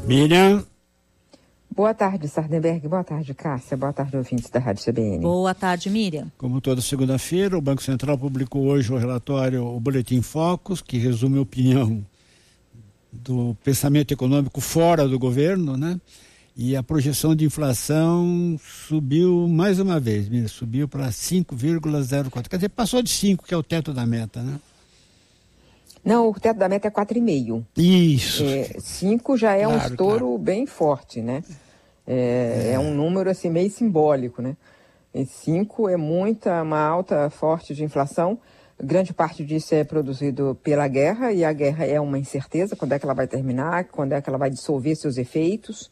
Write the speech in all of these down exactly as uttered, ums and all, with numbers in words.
Miriam. Boa tarde, Sardenberg. Boa tarde, Cássia. Boa tarde, ouvintes da Rádio C B N. Boa tarde, Miriam. Como toda segunda-feira, o Banco Central publicou hoje o relatório, o Boletim Focus, que resume a opinião do pensamento econômico fora do governo, né? E a projeção de inflação subiu mais uma vez, Miriam, subiu para cinco vírgula zero quatro. Quer dizer, passou de cinco, que é o teto da meta, né? Não, o teto da meta é quatro vírgula cinco. Isso. É, cinco já é claro, um estouro claro. bem forte, né? É, é. é um número assim meio simbólico, né? E cinco é muita, uma alta forte de inflação. Grande parte disso é produzido pela guerra, e a guerra é uma incerteza, quando é que ela vai terminar, quando é que ela vai dissolver seus efeitos.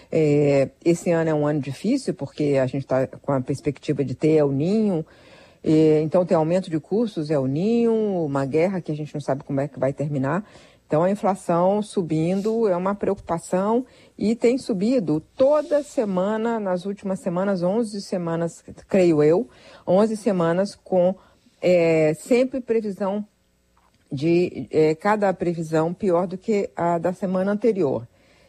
É, esse ano é um ano difícil, porque a gente está com a perspectiva de ter El Niño, e, então tem aumento de custos, El Niño, uma guerra que a gente não sabe como é que vai terminar. Então a inflação subindo é uma preocupação, e tem subido toda semana, nas últimas semanas, onze semanas, creio eu, onze semanas com é, sempre previsão de é, cada previsão pior do que a da semana anterior.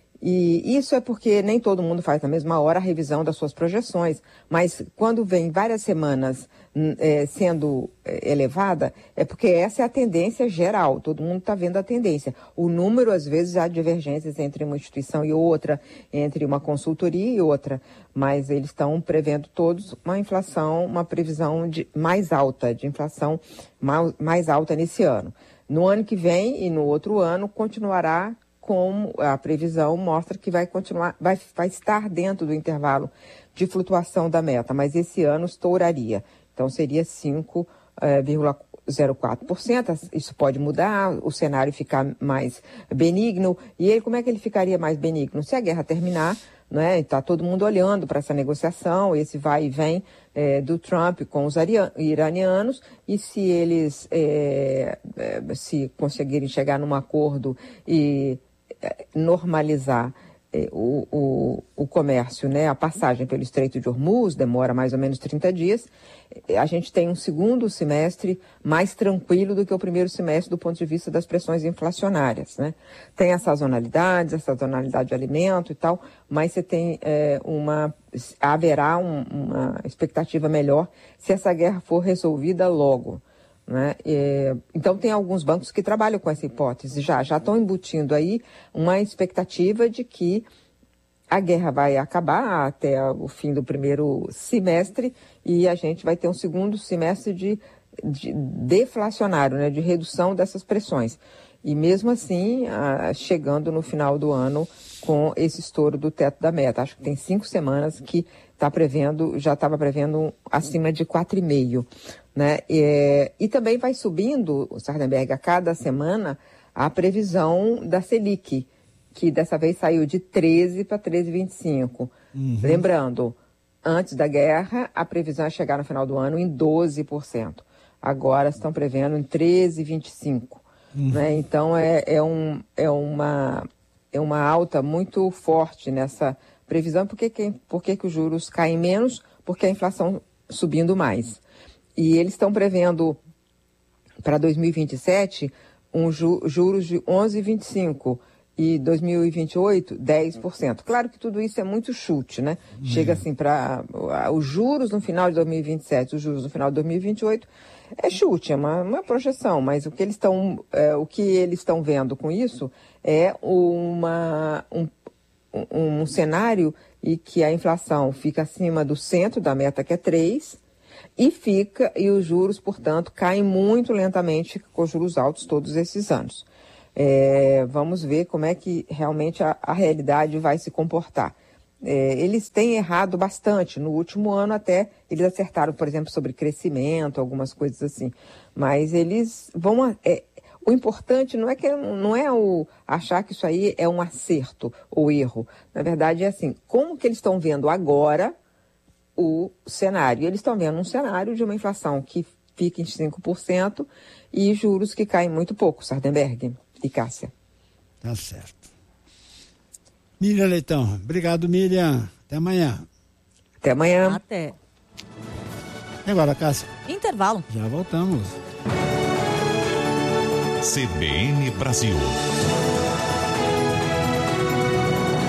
E isso é porque nem todo mundo faz na mesma hora a revisão das suas projeções, mas quando vem várias semanas é, sendo é, elevada, é porque essa é a tendência geral, todo mundo está vendo a tendência. O número, às vezes, há divergências entre uma instituição e outra, entre uma consultoria e outra, mas eles estão prevendo todos uma inflação, uma previsão de, mais alta, de inflação mais, mais alta nesse ano. No ano que vem e no outro ano, continuará como a previsão mostra que vai continuar, vai, vai estar dentro do intervalo de flutuação da meta, mas esse ano estouraria. Então seria cinco vírgula zero quatro por cento. Isso pode mudar, o cenário ficar mais benigno. E ele, como é que ele ficaria mais benigno? Se a guerra terminar, né? Está todo mundo olhando para essa negociação, esse vai e vem é, do Trump com os iranianos, e se eles é, é, se conseguirem chegar num acordo e normalizar eh, o, o, o comércio, né? A passagem pelo Estreito de Hormuz demora mais ou menos trinta dias. A gente tem um segundo semestre mais tranquilo do que o primeiro semestre do ponto de vista das pressões inflacionárias, né? Tem as sazonalidades, a sazonalidade de alimento e tal, mas você tem eh, uma... haverá um, uma expectativa melhor se essa guerra for resolvida logo, né? É, então tem alguns bancos que trabalham com essa hipótese, já já estão embutindo aí uma expectativa de que a guerra vai acabar até o fim do primeiro semestre e a gente vai ter um segundo semestre de, de deflacionário, né? De redução dessas pressões. E mesmo assim, ah, chegando no final do ano com esse estouro do teto da meta. Acho que tem cinco semanas que está prevendo, já estava prevendo acima de quatro vírgula cinco. Né? E, e também vai subindo, Sardenberg, a cada semana a previsão da Selic, que dessa vez saiu de treze para treze vírgula vinte e cinco. Uhum. Lembrando, antes da guerra, a previsão é chegar no final do ano em doze por cento. Agora estão prevendo em treze vírgula vinte e cinco. Uhum. Né? Então é, é, um, é, uma, é uma alta muito forte nessa previsão. Por que, que, por que, que os juros caem menos? Porque a inflação subindo mais. E eles estão prevendo para dois mil e vinte e sete um ju, juros de onze vírgula vinte e cinco e dois mil e vinte e oito, dez por cento. Claro que tudo isso é muito chute, né? Hum. Chega assim para os juros no final de dois mil e vinte e sete, os juros no final de dois mil e vinte e oito, é chute, é uma, uma projeção, mas o que eles estão é, o que eles estão vendo com isso é uma, um, um, um cenário em que a inflação fica acima do centro da meta, que é três, e fica, e os juros, portanto, caem muito lentamente com os juros altos todos esses anos. É, vamos ver como é que realmente a, a realidade vai se comportar. É, eles têm errado bastante. No último ano até eles acertaram, por exemplo, sobre crescimento, algumas coisas assim. Mas eles vão... É, o importante não é, que, não é o, achar que isso aí é um acerto ou erro. Na verdade é assim, como que eles estão vendo agora o cenário? Eles estão vendo um cenário de uma inflação que fica em cinco por cento e juros que caem muito pouco, Sardenberg e Cássia. Tá certo. Miriam Leitão, obrigado, Miriam. Até amanhã. Até amanhã. Até. E agora, Cássia? Intervalo. Já voltamos. C B N Brasil.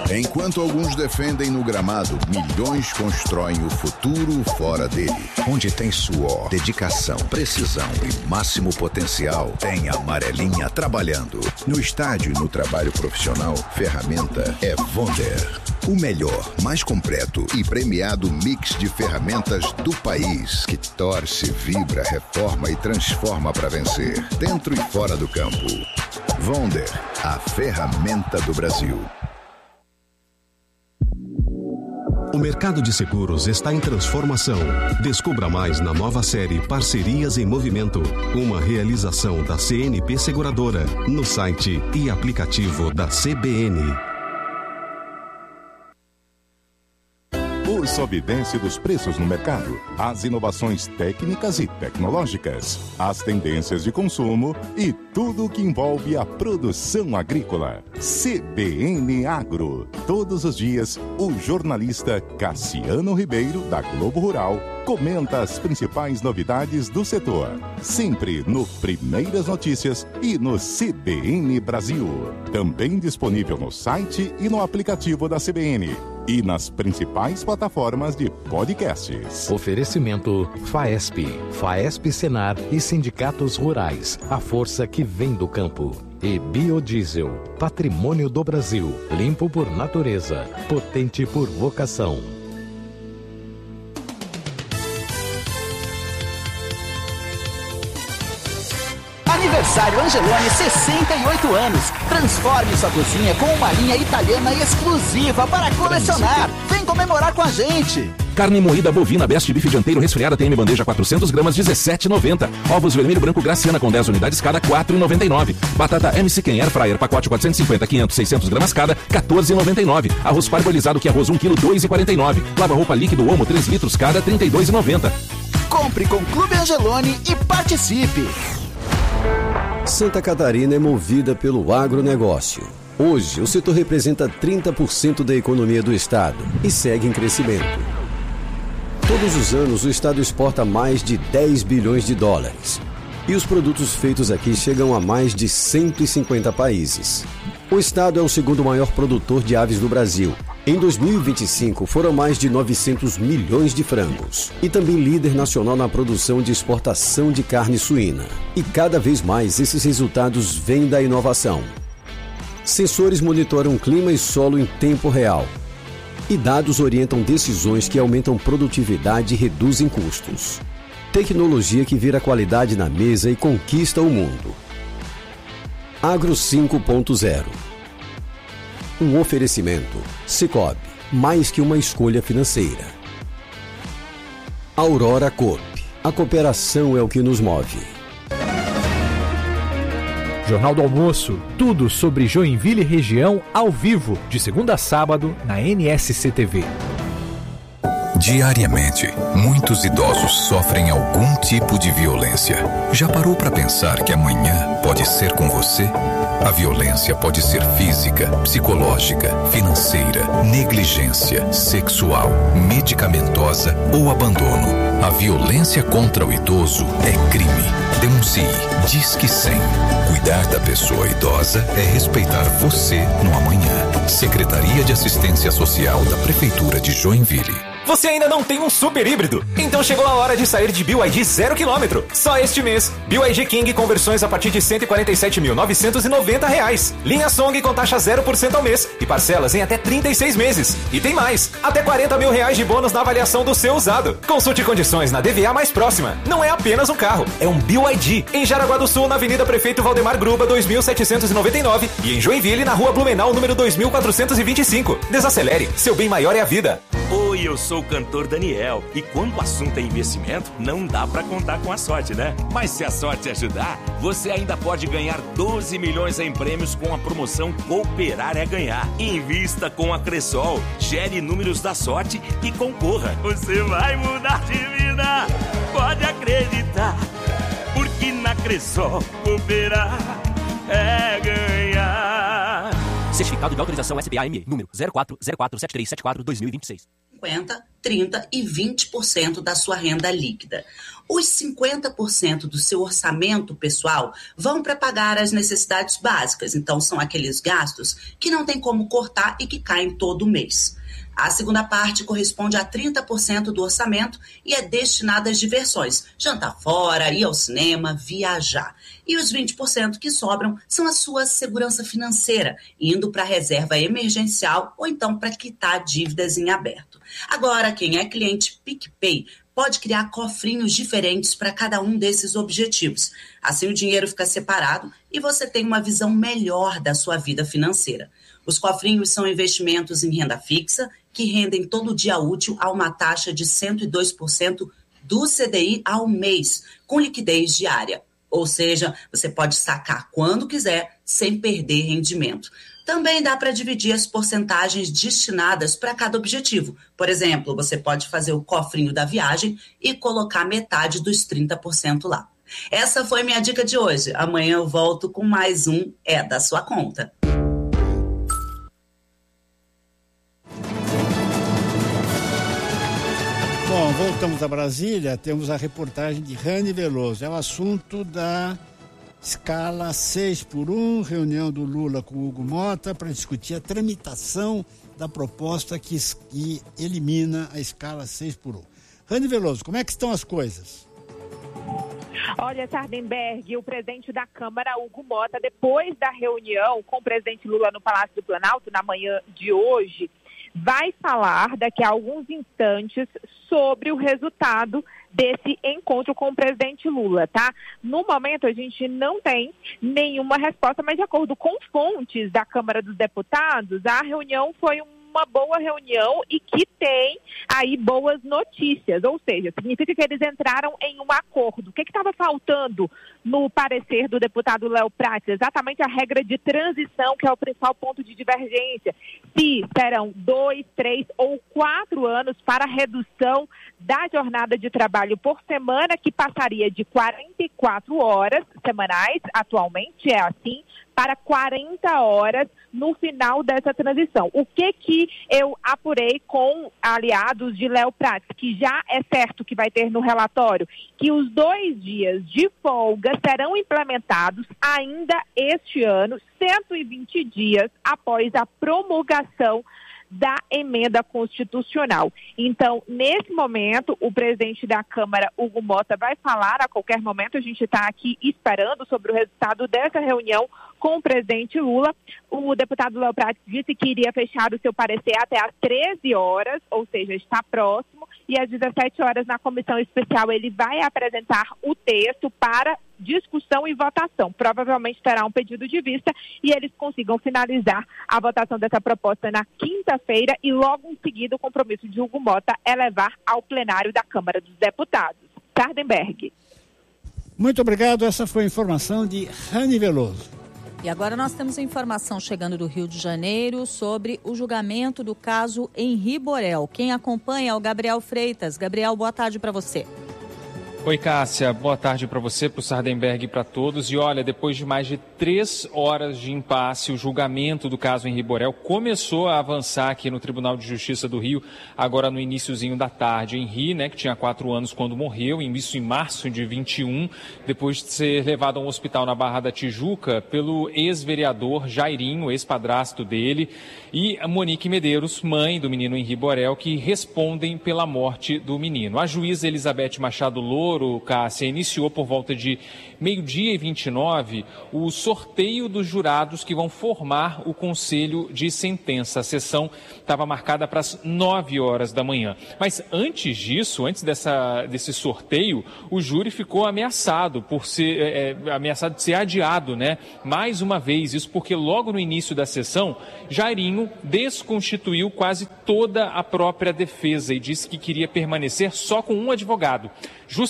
Enquanto alguns defendem no gramado, milhões constroem o futuro fora dele. Onde tem suor, dedicação, precisão e máximo potencial, tem a amarelinha trabalhando. No estádio e no trabalho profissional, ferramenta é Wonder. O melhor, mais completo e premiado mix de ferramentas do país, que torce, vibra, reforma e transforma para vencer, dentro e fora do campo. Wonder, a ferramenta do Brasil. O mercado de seguros está em transformação. Descubra mais na nova série Parcerias em Movimento, uma realização da C N P Seguradora, no site e aplicativo da C B N. O sobe e desce dos preços no mercado, as inovações técnicas e tecnológicas, as tendências de consumo e tudo o que envolve a produção agrícola. C B N Agro. Todos os dias, o jornalista Cassiano Ribeiro, da Globo Rural, comenta as principais novidades do setor. Sempre no Primeiras Notícias e no C B N Brasil. Também disponível no site e no aplicativo da C B N. E nas principais plataformas de podcasts. Oferecimento Faesp, Faesp Senar e Sindicatos Rurais, a força que vem do campo. E Biodiesel, patrimônio do Brasil, limpo por natureza, potente por vocação. Aniversário Angeloni, sessenta e oito anos. Transforme sua cozinha com uma linha italiana exclusiva para colecionar. Vem comemorar com a gente. Carne moída bovina Best Bife dianteiro resfriada T M bandeja quatrocentos gramas, dezessete reais e noventa centavos. Ovos vermelho branco Graciana com dez unidades cada, quatro reais e noventa e nove centavos. Batata M C Ken Air Fryer pacote quatrocentos e cinquenta, quinhentos, seiscentos gramas cada, quatorze reais e noventa e nove centavos. Arroz parbolizado que arroz um quilo, dois reais e quarenta e nove centavos. Lava roupa líquido Omo três litros cada, trinta e dois reais e noventa centavos. Compre com Clube Angeloni e participe. Santa Catarina é movida pelo agronegócio. Hoje, o setor representa trinta por cento da economia do estado e segue em crescimento. Todos os anos, o estado exporta mais de dez bilhões de dólares. E os produtos feitos aqui chegam a mais de cento e cinquenta países. O estado é o segundo maior produtor de aves do Brasil. Em dois mil e vinte e cinco, foram mais de novecentos milhões de frangos. E também líder nacional na produção de exportação de carne suína. E cada vez mais esses resultados vêm da inovação. Sensores monitoram clima e solo em tempo real. E dados orientam decisões que aumentam produtividade e reduzem custos. Tecnologia que vira qualidade na mesa e conquista o mundo. Agro cinco ponto zero. Um oferecimento. Sicoob, mais que uma escolha financeira. Aurora Coop. A cooperação é o que nos move. Jornal do Almoço, tudo sobre Joinville e região ao vivo, de segunda a sábado na N S C T V. Diariamente, muitos idosos sofrem algum tipo de violência. Já parou para pensar que amanhã pode ser com você? A violência pode ser física, psicológica, financeira, negligência, sexual, medicamentosa ou abandono. A violência contra o idoso é crime. Denuncie. Disque cem. Cuidar da pessoa idosa é respeitar você no amanhã. Secretaria de Assistência Social da Prefeitura de Joinville. Você ainda não tem um super híbrido? Então chegou a hora de sair de B Y D zero quilômetro. Só este mês. B Y D King com versões a partir de cento e quarenta e sete mil novecentos e noventa reais. Linha Song com taxa zero por cento ao mês e parcelas em até trinta e seis meses. E tem mais, até quarenta mil reais de bônus na avaliação do seu usado. Consulte condições na D V A mais próxima. Não é apenas um carro, é um B Y D. Em Jaraguá do Sul, na Avenida Prefeito Valdemar Gruba, dois mil setecentos e noventa e nove. E em Joinville, na Rua Blumenau, número dois mil quatrocentos e vinte e cinco. Desacelere, seu bem maior é a vida. Oi, eu sou o cantor Daniel. E quando o assunto é investimento, não dá pra contar com a sorte, né? Mas se a sorte ajudar, você ainda pode ganhar doze milhões em prêmios com a promoção Cooperar é Ganhar. Invista com a Cressol, gere números da sorte e concorra. Você vai mudar de vida, pode acreditar. Porque na Cressol, cooperar é ganhar. Certificado de autorização S B A M E, número zero quatro zero quatro sete três sete quatro dois mil e vinte e seis. cinquenta por cento, trinta por cento e vinte por cento da sua renda líquida. Os cinquenta por cento do seu orçamento pessoal vão para pagar as necessidades básicas, então são aqueles gastos que não tem como cortar e que caem todo mês. A segunda parte corresponde a trinta por cento do orçamento e é destinada às diversões, jantar fora, ir ao cinema, viajar. E os vinte por cento que sobram são a sua segurança financeira, indo para a reserva emergencial ou então para quitar dívidas em aberto. Agora, quem é cliente PicPay pode criar cofrinhos diferentes para cada um desses objetivos. Assim o dinheiro fica separado e você tem uma visão melhor da sua vida financeira. Os cofrinhos são investimentos em renda fixa que rendem todo dia útil a uma taxa de cento e dois por cento do C D I ao mês, com liquidez diária. Ou seja, você pode sacar quando quiser, sem perder rendimento. Também dá para dividir as porcentagens destinadas para cada objetivo. Por exemplo, você pode fazer o cofrinho da viagem e colocar metade dos trinta por cento lá. Essa foi minha dica de hoje. Amanhã eu volto com mais um É da Sua Conta. Bom, voltamos a Brasília, temos a reportagem de Rani Veloso. É o assunto da escala seis por um, reunião do Lula com o Hugo Mota para discutir a tramitação da proposta que, que elimina a escala seis por um. Rani Veloso, como é que estão as coisas? Olha, Sardenberg, o presidente da Câmara, Hugo Mota, depois da reunião com o presidente Lula no Palácio do Planalto, na manhã de hoje, vai falar daqui a alguns instantes sobre o resultado desse encontro com o presidente Lula, tá? No momento, a gente não tem nenhuma resposta, mas de acordo com fontes da Câmara dos Deputados, a reunião foi uma boa reunião e que tem aí boas notícias, ou seja, significa que eles entraram em um acordo. O que estava faltando no parecer do deputado Léo Prates? Exatamente a regra de transição, que é o principal ponto de divergência. Se serão dois, três ou quatro anos para a redução da jornada de trabalho por semana, que passaria de quarenta e quatro horas semanais, atualmente é assim, para quarenta horas no final dessa transição. O que que eu apurei com aliados de Léo Prates, que já é certo que vai ter no relatório, que os dois dias de folga serão implementados ainda este ano, cento e vinte dias após a promulgação da emenda constitucional. Então, nesse momento, o presidente da Câmara, Hugo Mota, vai falar a qualquer momento. A gente está aqui esperando sobre o resultado dessa reunião com o presidente Lula. O deputado Léo Prates disse que iria fechar o seu parecer até às treze horas, ou seja, está próximo, e às dezessete horas na comissão especial ele vai apresentar o texto para discussão e votação. Provavelmente terá um pedido de vista e eles consigam finalizar a votação dessa proposta na quinta-feira e logo em seguida o compromisso de Hugo Mota é levar ao plenário da Câmara dos Deputados. Sardenberg. Muito obrigado. Essa foi a informação de Rani Veloso. E agora nós temos a informação chegando do Rio de Janeiro sobre o julgamento do caso Henri Borel. Quem acompanha é o Gabriel Freitas. Gabriel, boa tarde para você. Oi, Cássia. Boa tarde para você, para o Sardenberg e para todos. E olha, depois de mais de três horas de impasse, o julgamento do caso Henri Borel começou a avançar aqui no Tribunal de Justiça do Rio, agora no iniciozinho da tarde. Henri, né, que tinha quatro anos quando morreu, isso em março de vinte e um, depois de ser levado a um hospital na Barra da Tijuca pelo ex-vereador Jairinho, ex-padrasto dele, e a Monique Medeiros, mãe do menino Henri Borel, que respondem pela morte do menino. A juíza Elizabeth Machado Louro, Cássia, iniciou por volta de meio-dia e vinte e nove o sorteio dos jurados que vão formar o conselho de sentença. A sessão estava marcada para as nove horas da manhã. Mas antes disso, antes dessa, desse sorteio, o júri ficou ameaçado por ser é, ameaçado de ser adiado, né? Mais uma vez, isso porque logo no início da sessão, Jairinho desconstituiu quase toda a própria defesa e disse que queria permanecer só com um advogado. Justamente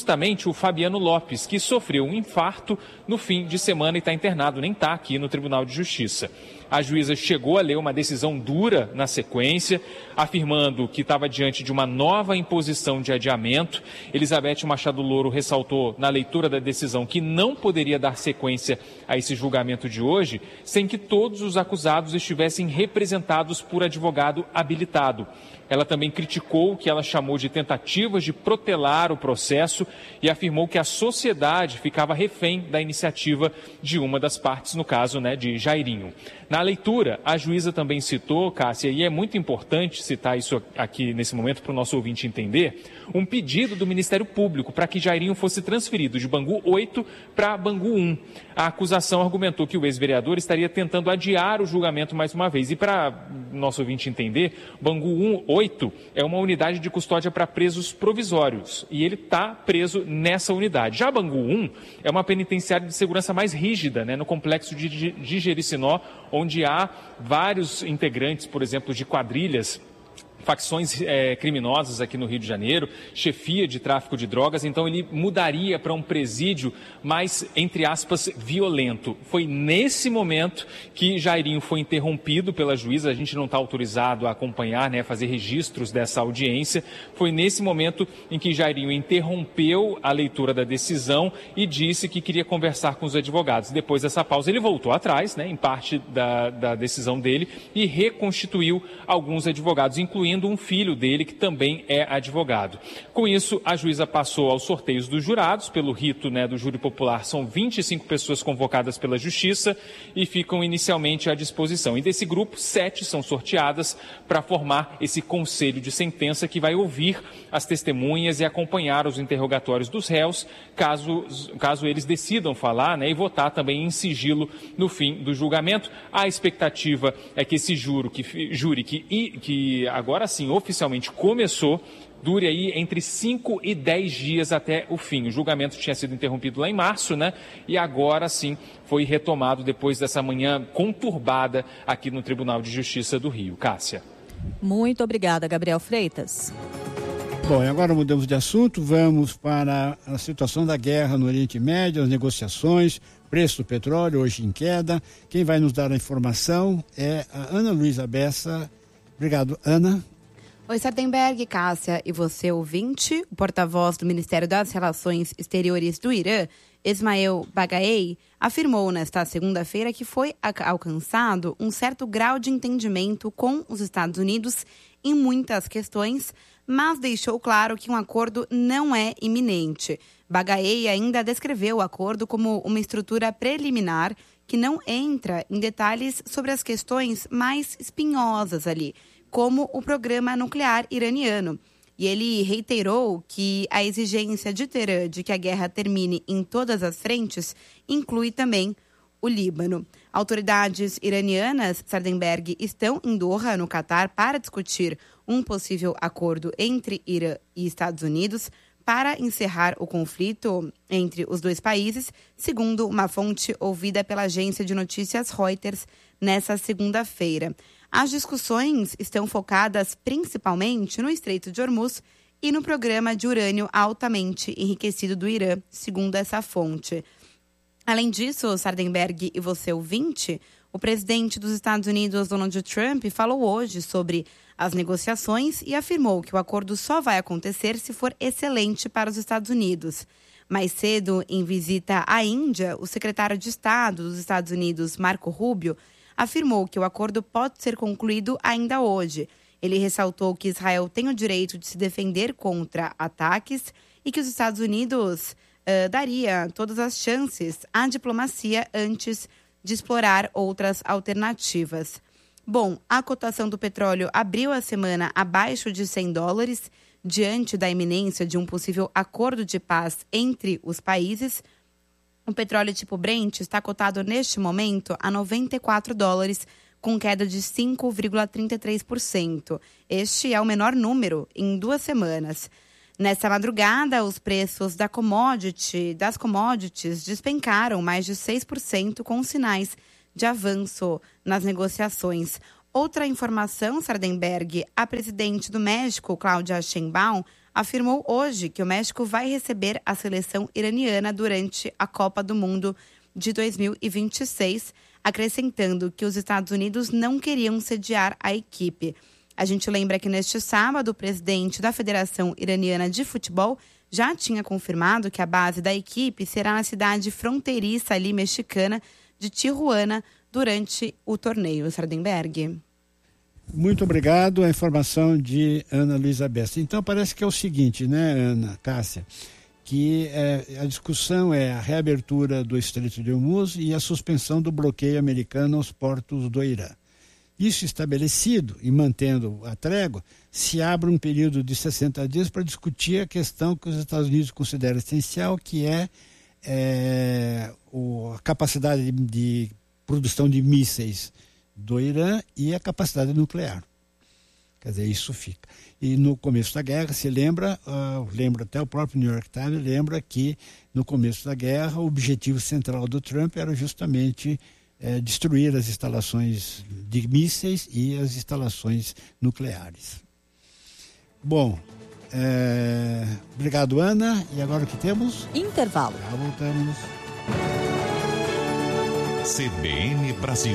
justamente o Fabiano Lopes, que sofreu um infarto no fim de semana e está internado, nem está aqui no Tribunal de Justiça. A juíza chegou a ler uma decisão dura na sequência, afirmando que estava diante de uma nova imposição de adiamento. Elizabeth Machado Louro ressaltou na leitura da decisão que não poderia dar sequência a esse julgamento de hoje sem que todos os acusados estivessem representados por advogado habilitado. Ela também criticou o que ela chamou de tentativas de protelar o processo e afirmou que a sociedade ficava refém da iniciativa de uma das partes, no caso, né, de Jairinho. Na leitura, a juíza também citou, Cássia, e é muito importante citar isso aqui nesse momento para o nosso ouvinte entender, um pedido do Ministério Público para que Jairinho fosse transferido de Bangu oito para Bangu um. A acusação argumentou que o ex-vereador estaria tentando adiar o julgamento mais uma vez. E para nosso ouvinte entender, Bangu um, oito é uma unidade de custódia para presos provisórios e ele está preso nessa unidade. Já Bangu um é uma penitenciária de segurança mais rígida, né, no complexo de, de, de Jericinó, onde há vários integrantes, por exemplo, de quadrilhas, facções é, criminosas aqui no Rio de Janeiro, chefia de tráfico de drogas, então ele mudaria para um presídio mais, entre aspas, violento. Foi nesse momento que Jairinho foi interrompido pela juíza, a gente não está autorizado a acompanhar, né, fazer registros dessa audiência. Foi nesse momento em que Jairinho interrompeu a leitura da decisão e disse que queria conversar com os advogados. Depois dessa pausa ele voltou atrás, né, em parte da, da decisão dele, e reconstituiu alguns advogados, incluindo um filho dele, que também é advogado. Com isso, a juíza passou aos sorteios dos jurados. Pelo rito, né, do júri popular, são vinte e cinco pessoas convocadas pela Justiça e ficam inicialmente à disposição. E desse grupo, sete são sorteadas para formar esse conselho de sentença que vai ouvir as testemunhas e acompanhar os interrogatórios dos réus, caso, caso eles decidam falar, né, e votar também em sigilo no fim do julgamento. A expectativa é que esse júri que, júri que, que agora sim oficialmente começou, dure aí entre cinco e dez dias até o fim. O julgamento tinha sido interrompido lá em março, né? E agora sim foi retomado depois dessa manhã conturbada aqui no Tribunal de Justiça do Rio. Cássia. Muito obrigada, Gabriel Freitas. Bom, e agora mudamos de assunto, vamos para a situação da guerra no Oriente Médio, as negociações, preço do petróleo hoje em queda. Quem vai nos dar a informação é a Ana Luísa Bessa. Obrigado, Ana. Oi, Sardenberg, Cássia e você, ouvinte. O porta-voz do Ministério das Relações Exteriores do Irã, Ismael Bagaei, afirmou nesta segunda-feira que foi alcançado um certo grau de entendimento com os Estados Unidos em muitas questões, mas deixou claro que um acordo não é iminente. Bagaei ainda descreveu o acordo como uma estrutura preliminar que não entra em detalhes sobre as questões mais espinhosas ali, como o programa nuclear iraniano. E ele reiterou que a exigência de Teherã de que a guerra termine em todas as frentes inclui também o Líbano. Autoridades iranianas, Sardenberg, estão em Doha, no Catar, para discutir um possível acordo entre Irã e Estados Unidos para encerrar o conflito entre os dois países, segundo uma fonte ouvida pela agência de notícias Reuters nessa segunda-feira. As discussões estão focadas principalmente no Estreito de Hormuz e no programa de urânio altamente enriquecido do Irã, segundo essa fonte. Além disso, Sardenberg e você ouvinte, o presidente dos Estados Unidos, Donald Trump, falou hoje sobre as negociações e afirmou que o acordo só vai acontecer se for excelente para os Estados Unidos. Mais cedo, em visita à Índia, o secretário de Estado dos Estados Unidos, Marco Rubio, afirmou que o acordo pode ser concluído ainda hoje. Ele ressaltou que Israel tem o direito de se defender contra ataques e que os Estados Unidos uh, daria todas as chances à diplomacia antes de explorar outras alternativas. Bom, a cotação do petróleo abriu a semana abaixo de cem dólares, diante da iminência de um possível acordo de paz entre os países. O petróleo tipo Brent está cotado neste momento a noventa e quatro dólares, com queda de cinco vírgula trinta e três por cento. Este é o menor número em duas semanas. Nessa madrugada, os preços da commodity, das commodities despencaram mais de seis por cento, com sinais de avanço nas negociações. Outra informação, Sardenberg, a presidente do México, Cláudia Sheinbaum, afirmou hoje que o México vai receber a seleção iraniana durante a Copa do Mundo de dois mil e vinte e seis, acrescentando que os Estados Unidos não queriam sediar a equipe. A gente lembra que neste sábado o presidente da Federação Iraniana de Futebol já tinha confirmado que a base da equipe será na cidade fronteiriça ali mexicana de Tijuana durante o torneio. Sardenberg. Muito obrigado. A informação de Ana Luísa Bessa. Então parece que é o seguinte, né, Ana, Cássia, que é, a discussão é a reabertura do Estreito de Hormuz e a suspensão do bloqueio americano aos portos do Irã. Isso estabelecido e mantendo a trégua, se abre um período de sessenta dias para discutir a questão que os Estados Unidos consideram essencial, que é, é o, a capacidade de, de produção de mísseis do Irã e a capacidade nuclear. Quer dizer, isso fica. E no começo da guerra, se lembra, uh, lembra até o próprio New York Times, lembra que no começo da guerra o objetivo central do Trump era justamente uh, destruir as instalações de mísseis e as instalações nucleares. Bom, é... obrigado, Ana. E agora o que temos? Intervalo. Já voltamos. C B N Brasil.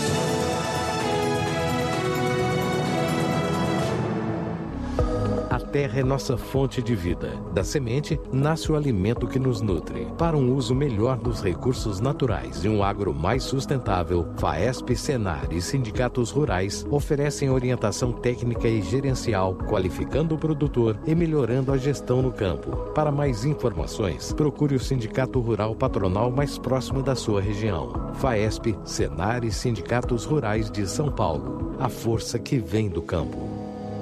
A terra é nossa fonte de vida. Da semente nasce o alimento que nos nutre. Para um uso melhor dos recursos naturais e um agro mais sustentável, FAESP, Senar e sindicatos rurais oferecem orientação técnica e gerencial, qualificando o produtor e melhorando a gestão no campo. Para mais informações, procure o sindicato rural patronal mais próximo da sua região. FAESP, Senar e sindicatos rurais de São Paulo. A força que vem do campo.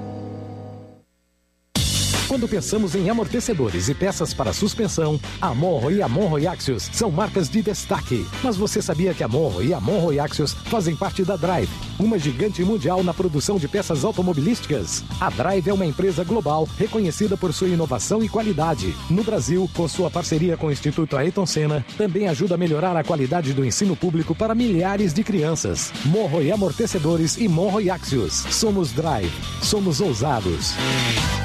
Quando pensamos em amortecedores e peças para suspensão, a Monro e a Monro Axios são marcas de destaque. Mas você sabia que a Monro e a Monro Axios fazem parte da Drive, uma gigante mundial na produção de peças automobilísticas? A Drive é uma empresa global reconhecida por sua inovação e qualidade. No Brasil, com sua parceria com o Instituto Ayrton Senna, também ajuda a melhorar a qualidade do ensino público para milhares de crianças. Monro e amortecedores e Monro Axios. Somos Drive. Somos ousados.